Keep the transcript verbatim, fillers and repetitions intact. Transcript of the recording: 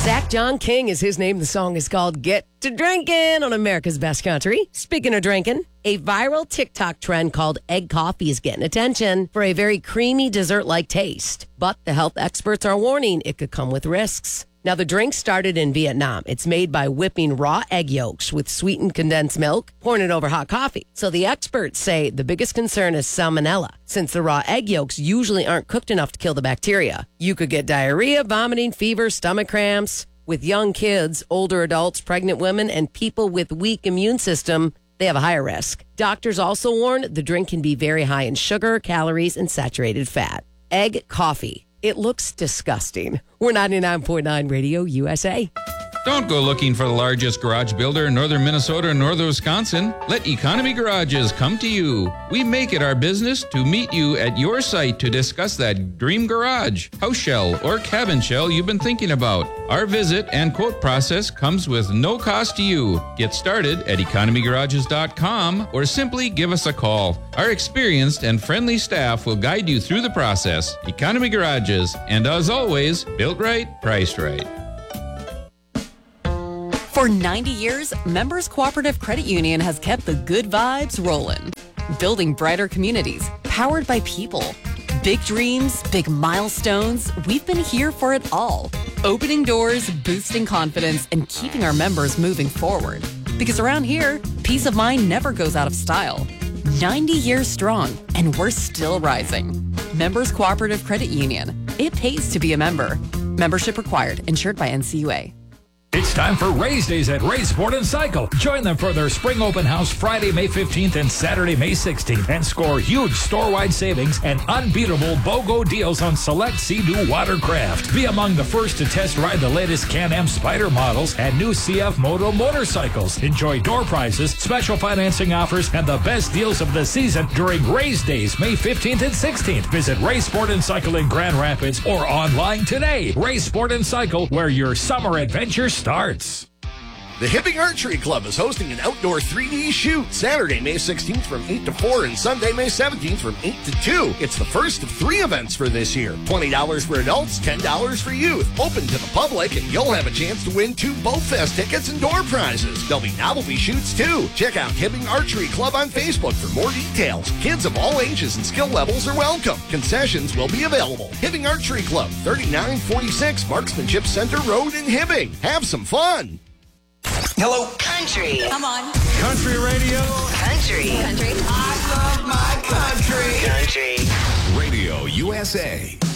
Zach John King is his name. The song is called Get to Drinking on America's Best Country. Speaking of drinking, a viral TikTok trend called egg coffee is getting attention for a very creamy dessert-like taste. But the health experts are warning it could come with risks. Now, the drink started in Vietnam. It's made by whipping raw egg yolks with sweetened condensed milk, pouring it over hot coffee. So the experts say the biggest concern is salmonella, since the raw egg yolks usually aren't cooked enough to kill the bacteria. You could get diarrhea, vomiting, fever, stomach cramps. With young kids, older adults, pregnant women, and people with weak immune system, they have a higher risk. Doctors also warn the drink can be very high in sugar, calories, and saturated fat. Egg coffee. It looks disgusting. We're ninety-nine point nine Radio U S A. Don't go looking for the largest garage builder in northern Minnesota or northern Wisconsin. Let Economy Garages come to you. We make it our business to meet you at your site to discuss that dream garage, house shell, or cabin shell you've been thinking about. Our visit and quote process comes with no cost to you. Get started at economy garages dot com or simply give us a call. Our experienced and friendly staff will guide you through the process. Economy Garages, and as always, built right, priced right. For ninety years, Members Cooperative Credit Union has kept the good vibes rolling. Building brighter communities, powered by people. Big dreams, big milestones, we've been here for it all. Opening doors, boosting confidence, and keeping our members moving forward. Because around here, peace of mind never goes out of style. ninety years strong, and we're still rising. Members Cooperative Credit Union. It pays to be a member. Membership required. Insured by N C U A. It's time for Race Days at Ray Sport and Cycle. Join them for their spring open house Friday, May fifteenth and Saturday, May sixteenth, and score huge store-wide savings and unbeatable BOGO deals on select Sea-Doo watercraft. Be among the first to test ride the latest Can-Am Spyder models and new C F Moto motorcycles. Enjoy door prizes, special financing offers, and the best deals of the season during Race Days, May fifteenth and sixteenth. Visit Ray Sport and Cycle in Grand Rapids or online today. Ray Sport and Cycle, where your summer adventure starts. starts. The Hibbing Archery Club is hosting an outdoor three D shoot Saturday, May sixteenth from eight to four and Sunday, May seventeenth from eight to two. It's the first of three events for this year. twenty dollars for adults, ten dollars for youth. Open to the public, and you'll have a chance to win two Boat Fest tickets and door prizes. There'll be novelty shoots, too. Check out Hibbing Archery Club on Facebook for more details. Kids of all ages and skill levels are welcome. Concessions will be available. Hibbing Archery Club, thirty-nine forty-six Marksmanship Center Road in Hibbing. Have some fun. Hello. Country. Come on. Country radio. Country. Country. I love my country. Country. Radio U S A.